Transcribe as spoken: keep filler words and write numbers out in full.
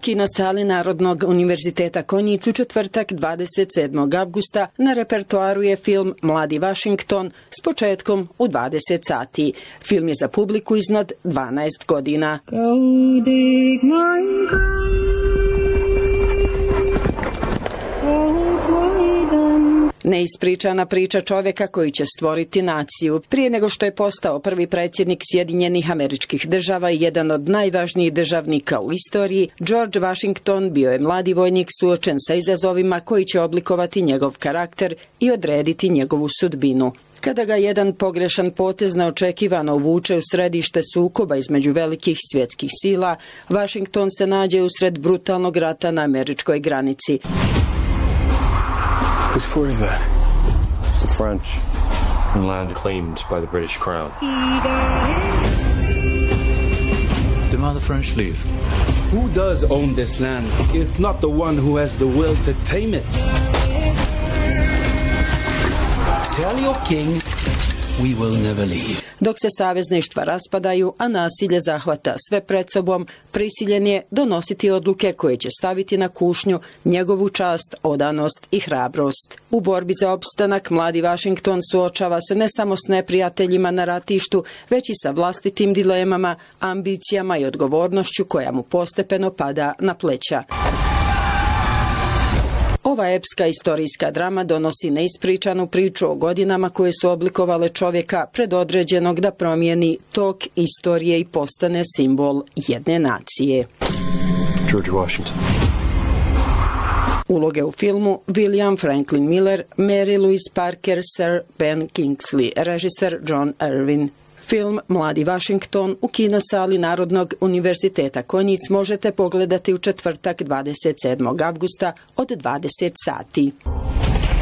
kinosali Narodnog univerziteta Konjic u četvrtak dvadeset sedmog avgusta na repertoaru je film Mladi Vašington s početkom u dvadeset sati. Film je za publiku iznad dvanaest godina. Neispričana priča čovjeka koji će stvoriti naciju. Prije nego što je postao prvi predsjednik Sjedinjenih Američkih Država i jedan od najvažnijih državnika u istoriji, George Washington bio je mladi vojnik suočen sa izazovima koji će oblikovati njegov karakter i odrediti njegovu sudbinu. Kada ga jedan pogrešan potez neočekivano uvuče u središte sukoba između velikih svjetskih sila, Washington se nađe usred brutalnog rata na američkoj granici. Before that, the French and land claimed by the British Crown. Demand the French leave. Who does own this land, if not the one who has the will to tame it? Tell your king we will never leave. Dok se savezništva raspadaju, a nasilje zahvata sve pred sobom, prisiljen je donositi odluke koje će staviti na kušnju njegovu čast, odanost i hrabrost. U borbi za opstanak mladi Washington suočava se ne samo s neprijateljima na ratištu, već i sa vlastitim dilemama, ambicijama i odgovornošću koja mu postepeno pada na pleća. Ova epska istorijska drama donosi neispričanu priču o godinama koje su oblikovale čovjeka predodređenog da promijeni tok istorije i postane simbol jedne nacije. George Washington. Uloge u filmu: William Franklin Miller, Mary Louise Parker, Sir Ben Kingsley, režiser John Irvin. Film Mladi Vašington u kinosali Narodnog univerziteta Konjic možete pogledati u četvrtak dvadeset sedmog avgusta od dvadeset sati.